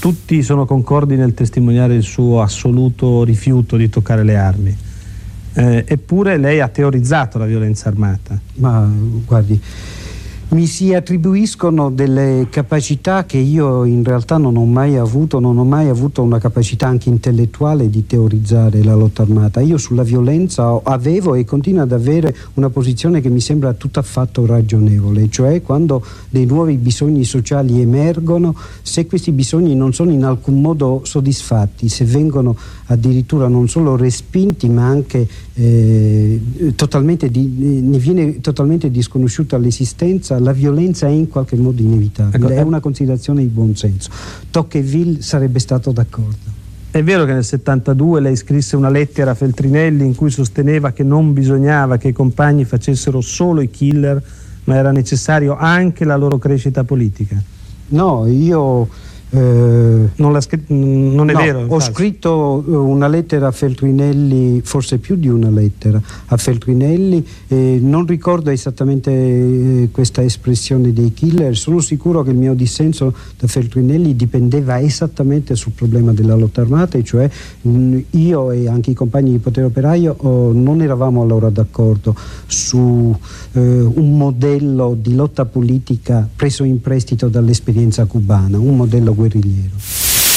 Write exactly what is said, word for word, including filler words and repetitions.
tutti sono concordi nel testimoniare il suo assoluto rifiuto di toccare le armi. Eh, eppure lei ha teorizzato la violenza armata. Ma guardi, mi si attribuiscono delle capacità che io in realtà non ho mai avuto, non ho mai avuto una capacità anche intellettuale di teorizzare la lotta armata. Io sulla violenza avevo e continuo ad avere una posizione che mi sembra tutt'affatto ragionevole, cioè quando dei nuovi bisogni sociali emergono, se questi bisogni non sono in alcun modo soddisfatti, se vengono addirittura non solo respinti ma anche eh, totalmente di, ne viene totalmente disconosciuta l'esistenza, la violenza è in qualche modo inevitabile. Ecco, è una considerazione di buon senso. Tocqueville sarebbe stato d'accordo. È vero che nel settantadue lei scrisse una lettera a Feltrinelli in cui sosteneva che non bisognava che i compagni facessero solo i killer, ma era necessario anche la loro crescita politica? No, io... Eh, non, la non è no, vero? Ho falso. scritto una lettera a Feltrinelli, forse più di una lettera a Feltrinelli, eh, non ricordo esattamente eh, questa espressione dei killer. Sono sicuro che il mio dissenso da Feltrinelli dipendeva esattamente sul problema della lotta armata, e cioè mh, io e anche i compagni di Potere Operaio oh, non eravamo allora d'accordo su eh, un modello di lotta politica preso in prestito dall'esperienza cubana, un modello guerrigliero.